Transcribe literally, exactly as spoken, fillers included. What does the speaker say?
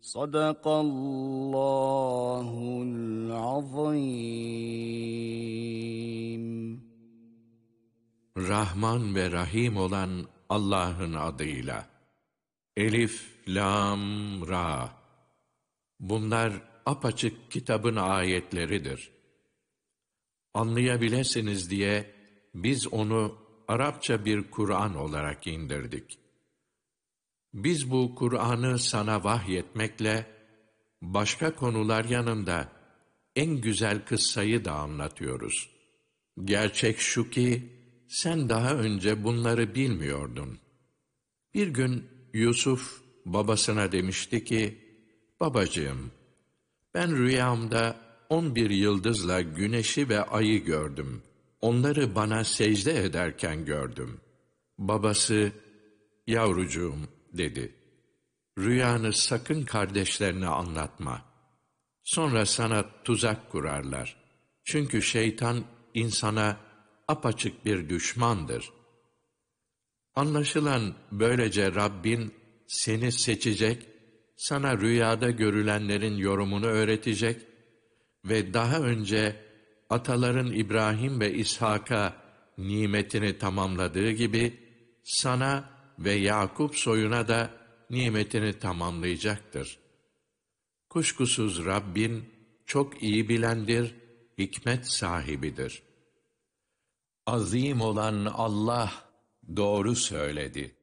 Sadakallahul azim. Rahman ve Rahim olan Allah'ın adıyla. Elif, Lam, Ra. Bunlar apaçık kitabın ayetleridir. Anlayabilirsiniz diye biz onu Arapça bir Kur'an olarak indirdik. Biz bu Kur'an'ı sana vahyetmekle, başka konular yanında en güzel kıssayı da anlatıyoruz. Gerçek şu ki, sen daha önce bunları bilmiyordun. Bir gün Yusuf babasına demişti ki, babacığım, ben rüyamda on bir yıldızla güneşi ve ayı gördüm. Onları bana secde ederken gördüm. Babası, yavrucuğum dedi, rüyanı sakın kardeşlerine anlatma. Sonra sana tuzak kurarlar. Çünkü şeytan insana apaçık bir düşmandır. Anlaşılan böylece Rabbin seni seçecek, sana rüyada görülenlerin yorumunu öğretecek ve daha önce ataların İbrahim ve İshak'a nimetini tamamladığı gibi sana ve Yakup soyuna da nimetini tamamlayacaktır. Kuşkusuz Rabbin çok iyi bilendir, hikmet sahibidir. Azim olan Allah doğru söyledi.